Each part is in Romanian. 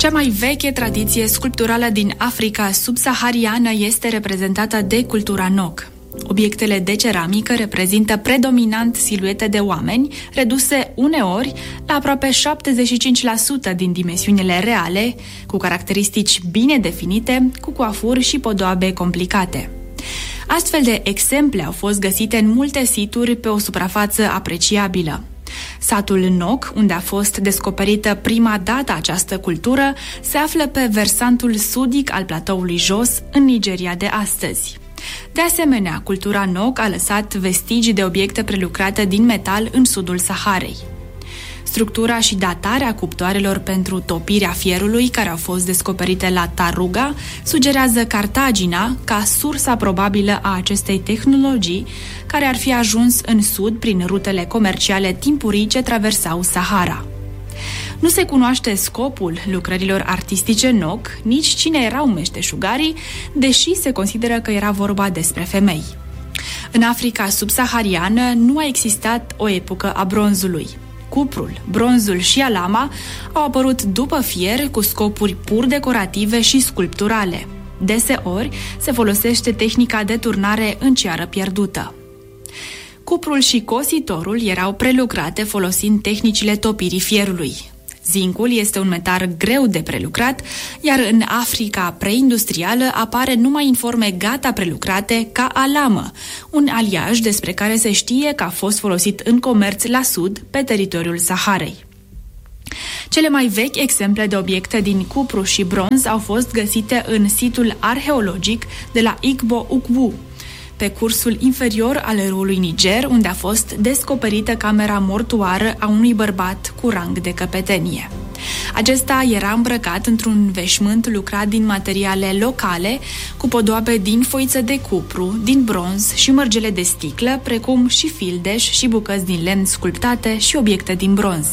Cea mai veche tradiție sculpturală din Africa subsahariană este reprezentată de cultura Nok. Obiectele de ceramică reprezintă predominant siluete de oameni, reduse uneori la aproape 75% din dimensiunile reale, cu caracteristici bine definite, cu coafuri și podoabe complicate. Astfel de exemple au fost găsite în multe situri pe o suprafață apreciabilă. Satul Nok, unde a fost descoperită prima dată această cultură, se află pe versantul sudic al platoului jos, în Nigeria de astăzi. De asemenea, cultura Nok a lăsat vestigii de obiecte prelucrate din metal în sudul Saharei. Structura și datarea cuptoarelor pentru topirea fierului, care au fost descoperite la Taruga, sugerează Cartagina ca sursa probabilă a acestei tehnologii, care ar fi ajuns în sud prin rutele comerciale timpurii ce traversau Sahara. Nu se cunoaște scopul lucrărilor artistice Nok, nici cine erau meșteșugarii, deși se consideră că era vorba despre femei. În Africa subsahariană nu a existat o epocă a bronzului. Cuprul, bronzul și alama au apărut după fier cu scopuri pur decorative și sculpturale. Deseori se folosește tehnica de turnare în ceară pierdută. Cuprul și cositorul erau prelucrate folosind tehnicile topirii fierului. Zincul este un metal greu de prelucrat, iar în Africa preindustrială apare numai în forme gata prelucrate ca alamă, un aliaj despre care se știe că a fost folosit în comerț la sud, pe teritoriul Saharei. Cele mai vechi exemple de obiecte din cupru și bronz au fost găsite în situl arheologic de la Igbo-Ukwu, pe cursul inferior al râului Niger, unde a fost descoperită camera mortuară a unui bărbat cu rang de căpetenie. Acesta era îmbrăcat într-un veșmânt lucrat din materiale locale, cu podoabe din foiță de cupru, din bronz și mărgele de sticlă, precum și fildeș și bucăți din lemn sculptate și obiecte din bronz.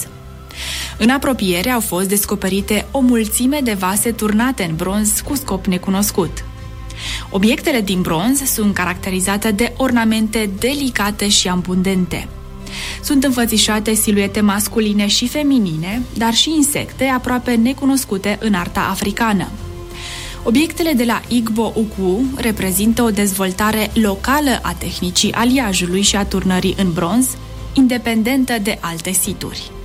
În apropiere au fost descoperite o mulțime de vase turnate în bronz cu scop necunoscut. Obiectele din bronz sunt caracterizate de ornamente delicate și abundente. Sunt înfățișate siluete masculine și feminine, dar și insecte aproape necunoscute în arta africană. Obiectele de la Igbo-Ukwu reprezintă o dezvoltare locală a tehnicii aliajului și a turnării în bronz, independentă de alte situri.